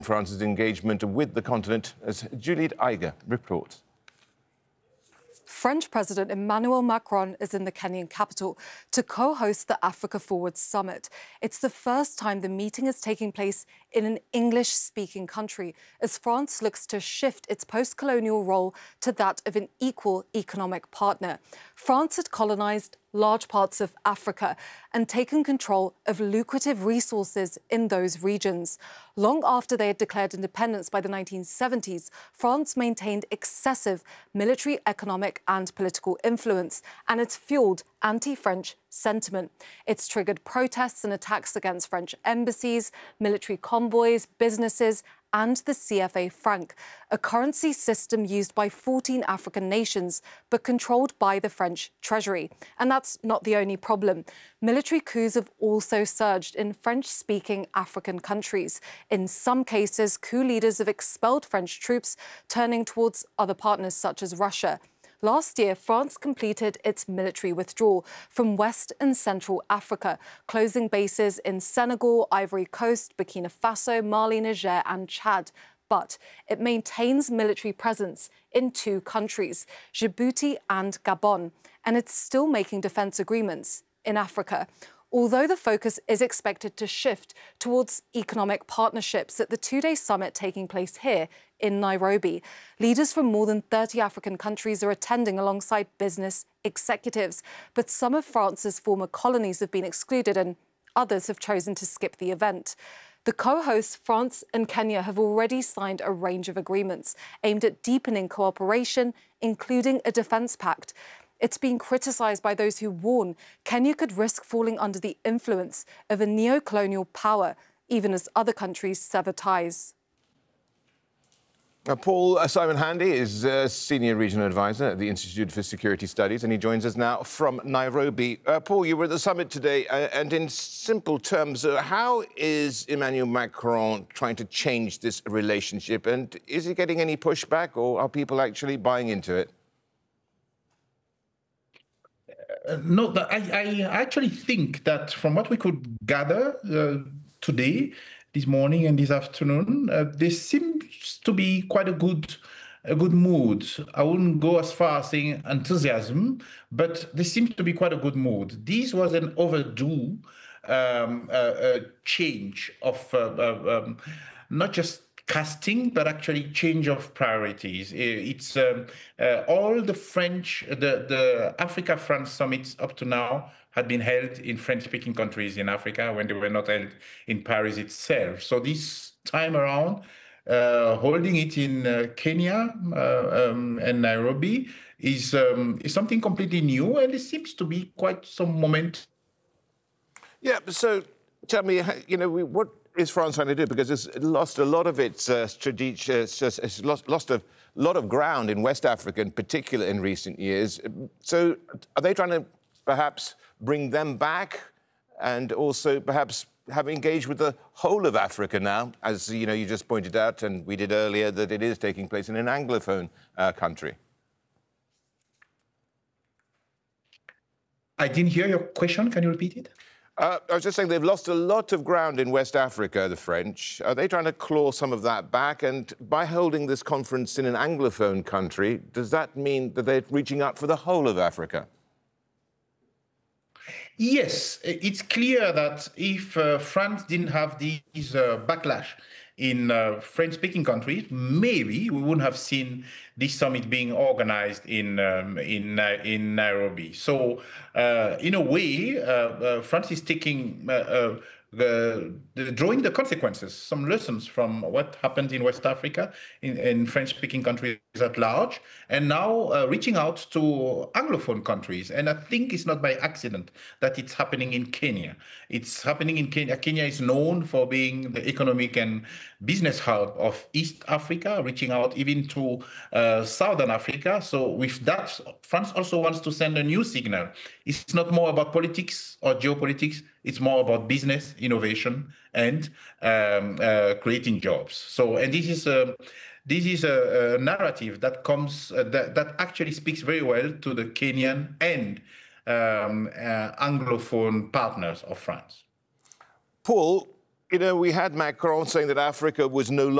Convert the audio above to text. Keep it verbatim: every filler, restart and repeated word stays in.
France's engagement with the continent, as Juliet Eiger reports. French President Emmanuel Macron is in the Kenyan capital to co-host the Africa Forward Summit. It's the first time the meeting is taking place in an English-speaking country, as France looks to shift its post-colonial role to that of an equal economic partner. France had colonized large parts of Africa and taken control of lucrative resources in those regions. Long after they had declared independence by the nineteen seventies, France maintained excessive military, economic and political influence, and it's fueled anti-French sentiment. It's triggered protests and attacks against French embassies, military convoys, businesses, and the C F A franc, a currency system used by fourteen African nations, but controlled by the French Treasury. And that's not the only problem. Military coups have also surged in French-speaking African countries. In some cases, coup leaders have expelled French troops, turning towards other partners such as Russia. Last year, France completed its military withdrawal from West and Central Africa, closing bases in Senegal, Ivory Coast, Burkina Faso, Mali, Niger and Chad. But it maintains military presence in two countries, Djibouti and Gabon, and it's still making defence agreements in Africa. Although the focus is expected to shift towards economic partnerships at the two-day summit taking place here in Nairobi, leaders from more than thirty African countries are attending alongside business executives. But some of France's former colonies have been excluded and others have chosen to skip the event. The co-hosts, France and Kenya, have already signed a range of agreements aimed at deepening cooperation, including a defence pact. It's been criticised by those who warn Kenya could risk falling under the influence of a neo-colonial power, even as other countries sever ties. Uh, Paul uh, Simon Handy is uh, Senior Regional Advisor at the Institute for Security Studies, and he joins us now from Nairobi. Uh, Paul, you were at the summit today, uh, and in simple terms, uh, how is Emmanuel Macron trying to change this relationship, and is he getting any pushback, or are people actually buying into it? Uh, no, I, I actually think that from what we could gather uh, today, this morning and this afternoon, uh, there seems to be quite a good, a good mood. I wouldn't go as far as saying enthusiasm, but there seems to be quite a good mood. This was an overdue um, uh, uh, change of uh, uh, um, not just casting, but actually change of priorities. It's um, uh, all the French, the, the Africa-France summits up to now had been held in French-speaking countries in Africa when they were not held in Paris itself. So this time around, uh, holding it in uh, Kenya uh, um, and Nairobi is, um, is something completely new, and it seems to be quite some moment. Yeah, so tell me, you know, what is France trying to do? Because it's lost a lot of its uh, strategic, uh, it's lost, lost a lot of ground in West Africa in particular in recent years. So are they trying to perhaps bring them back and also perhaps have engaged with the whole of Africa now, as you know, you just pointed out, and we did earlier, that it is taking place in an Anglophone uh, country? I didn't hear your question. Can you repeat it? Uh, I was just saying they've lost a lot of ground in West Africa, the French. Are they trying to claw some of that back? And by holding this conference in an Anglophone country, does that mean that they're reaching out for the whole of Africa? Yes, it's clear that if uh, France didn't have these uh, backlash in uh, French-speaking countries, maybe we wouldn't have seen this summit being organized in um, in uh, in Nairobi. So, uh, in a way, uh, uh, France is taking uh, uh, the, the drawing the consequences, some lessons from what happened in West Africa, in, in French-speaking countries at large, and now uh, reaching out to Anglophone countries. And I think it's not by accident that it's happening in Kenya. It's happening in Kenya. Kenya is known for being the economic and business hub of East Africa, reaching out even to uh, Southern Africa. So with that, France also wants to send a new signal. It's not more about politics or geopolitics. It's more about business, innovation, and um, uh, creating jobs. So, and this is a this is a, a narrative that comes uh, that that actually speaks very well to the Kenyan and um, uh, Anglophone partners of France. Paul, You know, we had Macron saying that Africa was no longer